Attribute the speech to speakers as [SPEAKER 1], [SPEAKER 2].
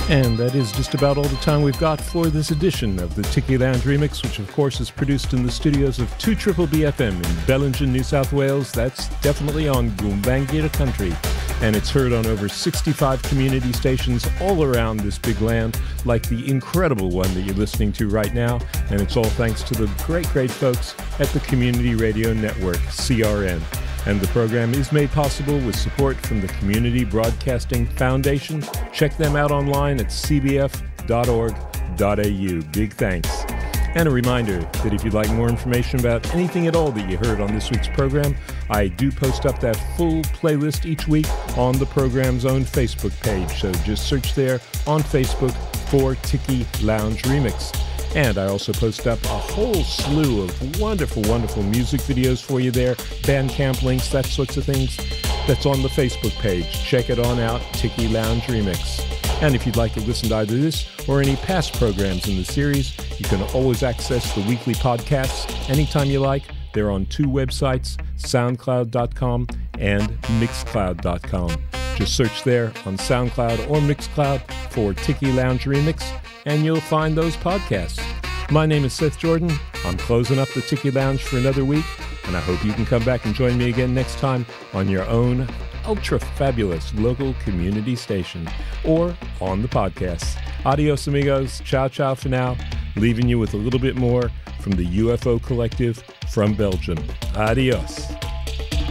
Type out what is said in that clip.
[SPEAKER 1] And that is just about all the time we've got for this edition of the Tiki Lounge Remix, which of course is produced in the studios of 2BBFM in Bellingen, New South Wales. That's definitely on Gumbaynggirr country. And it's heard on over 65 community stations all around this big land, like the incredible one that you're listening to right now. And it's all thanks to the great, great folks at the Community Radio Network, CRN. And the program is made possible with support from the Community Broadcasting Foundation. Check them out online at cbf.org.au. Big thanks. And a reminder that if you'd like more information about anything at all that you heard on this week's program, I do post up that full playlist each week on the program's own Facebook page. So just search there on Facebook for Tiki Lounge Remix. And I also post up a whole slew of wonderful, wonderful music videos for you there, Bandcamp links, that sorts of things. That's on the Facebook page. Check it on out, Tiki Lounge Remix. And if you'd like to listen to either this or any past programs in the series, you can always access the weekly podcasts anytime you like. They're on two websites, SoundCloud.com and Mixcloud.com. Just search there on SoundCloud or Mixcloud for Tiki Lounge Remix, and you'll find those podcasts. My name is Seth Jordan. I'm closing up the Tiki Lounge for another week, and I hope you can come back and join me again next time on your own ultra-fabulous local community station or on the podcast. Adios, amigos. Ciao, ciao for now. Leaving you with a little bit more from the UFO Collective from Belgium. Adios.